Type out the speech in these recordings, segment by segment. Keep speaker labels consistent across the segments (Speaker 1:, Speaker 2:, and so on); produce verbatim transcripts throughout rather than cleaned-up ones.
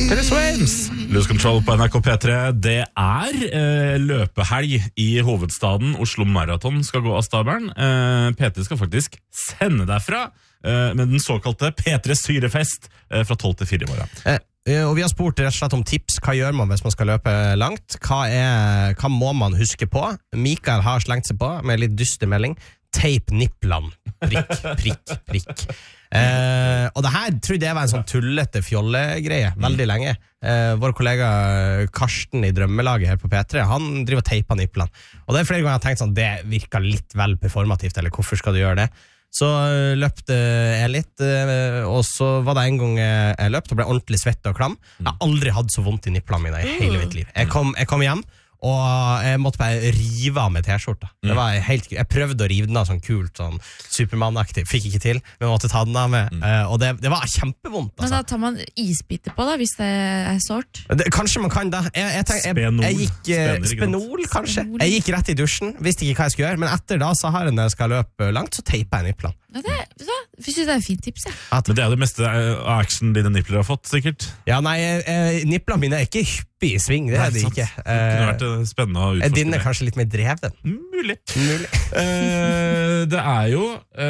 Speaker 1: Taylor Swims. Lose Control på N R K P tre. Det er eh, løpehelg i hovedstaden. Oslo Marathon skal gå av stabelen. Eh, P tre skal faktisk sende derfra eh, med den såkalte P tre Syrefest eh, fra tolv til fire i morgen.
Speaker 2: Eh, og vi har spurt rett og slett om tips. Hva gjør man hvis man skal løpe langt? Hva, er, hva må man huske på? Mikael har slengt seg på med litt dyster melding. Tape nipplene. Prikk, prikk, prikk. Eh, og det her trodde jeg var en sånn tullete fjollegreie veldig lenge. Eh, vår kollega Karsten i Drømmelaget her på P tre, han driver og teiper nipplene. Og det er flere ganger jeg har tenkt sånn, det virker litt vel performativt, eller hvorfor skal du gjøre det? Så løpte jeg litt, og så var det en gang jeg løpte og ble ordentlig svett og klam. Jeg har aldri hatt så vondt i nipplene mine i hele mitt liv. Jeg kom, jeg kom hjem, og jeg måtte bare rive av med t-skjorta. Det var helt, jeg prøvde å rive den av sånn kult, sånn Superman-aktig. Fikk ikke til, men måtte ta den av med. Mm. Og det, det var kjempevondt. Altså.
Speaker 3: Men da tar man isbiter på da, hvis det er sårt?
Speaker 2: Det, kanskje man kan da. Jeg, jeg, tenk, jeg, jeg, jeg gikk Spenner, Spenol, kanskje. Spenol. Jeg gikk rett i dusjen, visste ikke hva jeg skulle gjøre, men etter da, så har jeg når jeg skal løpe langt, så teiper jeg nipplene.
Speaker 3: Ja, det, da, jeg synes det er et fint tips, ja.
Speaker 1: At, men det er det meste av action dine nippler har fått, sikkert.
Speaker 2: Ja, nei, eh, nipplene mine er ikke hyppig i sving, det nei, er det ikke.
Speaker 1: Det kunne vært spennende å utforske.
Speaker 2: Dine er kanskje litt mer dreven.
Speaker 1: Mulig.
Speaker 2: Mulig.
Speaker 1: uh, det er jo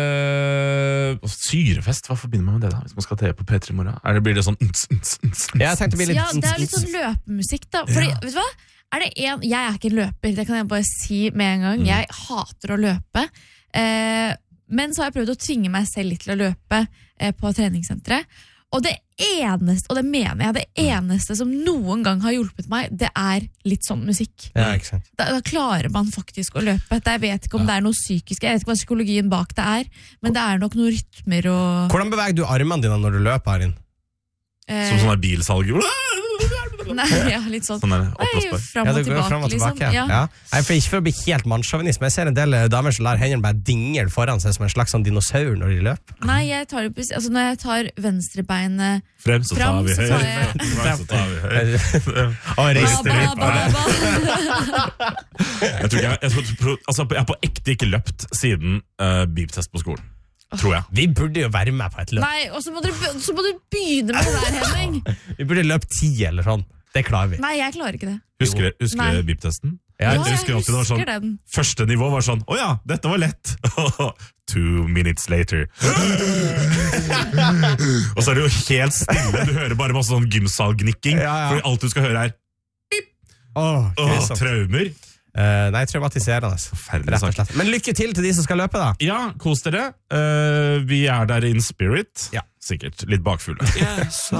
Speaker 1: uh, syrefest, hva forbinder man med det da? Hvis man skal til på P tre i morgen? Er det, blir det sånn ns, ns, ns, ns.
Speaker 2: Ja, jeg tenkte det blir litt
Speaker 3: ja, det er litt sånn løpemusikk da. Fordi, ja. Vet du hva? Er det en, jeg er ikke en løper, det kan jeg bare si med en gang. Mm. Jeg hater å løpe. Eh, men så har jeg prøvd å tvinge meg selv litt til å løpe eh, på treningssenteret. Og det eneste, og det mener jeg, det eneste som noen gang har hjulpet meg, det er litt sånn musikk.
Speaker 2: Ja, ikke sant.
Speaker 3: Da, da klarer man faktisk å løpe. Jeg vet ikke om ja. Det er noe psykisk, jeg vet ikke hva psykologien bak det er, men det er nok noen rytmer og...
Speaker 2: Hvordan beveger du armene dine når du løper her inn?
Speaker 3: Eh,
Speaker 1: Som sånn her bilsalg?
Speaker 3: Nei, ja, litt sånn.
Speaker 1: Sånn der
Speaker 3: Nei, frem og,
Speaker 2: ja,
Speaker 3: tilbake,
Speaker 2: frem og tilbake,
Speaker 3: liksom. Ja.
Speaker 2: Ja. Nei, for ikke for å bli helt mannssjåvinist, men jeg ser en del damer som lar hendene bare dingle foran seg som en slags sånn dinosaur når de løper.
Speaker 3: Nei, jeg tar, altså, når jeg tar venstrebeinet
Speaker 1: frem, så tar vi høyre.
Speaker 3: Jeg...
Speaker 1: Frem, så tar vi høyre. Og rister litt på det. Jeg tror ikke jeg, jeg, tror, altså, jeg har på ekte ikke løpt siden uh, beep-test på skolen. Tror jeg.
Speaker 2: Vi burde jo være med på et løp.
Speaker 3: Nei, og så må du, så må du begynne med det der, Henning.
Speaker 2: Vi burde løpe ti eller sånn. Det klarer vi.
Speaker 3: Nei, jeg klarer ikke det.
Speaker 1: Husker du beep-testen?
Speaker 3: Ja,
Speaker 1: jeg,
Speaker 3: jeg
Speaker 1: husker alltid det var sånn,
Speaker 3: den.
Speaker 1: Første nivå var sånn, åja, dette var lett. Two minutes later. Og så er det jo helt stille. Du hører bare masse sånn gymsalgnikking. Ja, ja. Fordi alt du skal høre er pip.
Speaker 2: Åh,
Speaker 1: Åh, traumer.
Speaker 2: Uh, nei, traumatiserende. Rett og slett. Men lykke til til de som skal løpe, da.
Speaker 1: Ja, kos dere. Uh, vi er der in spirit.
Speaker 2: Ja.
Speaker 1: Sikkert litt bakfulle. Yes.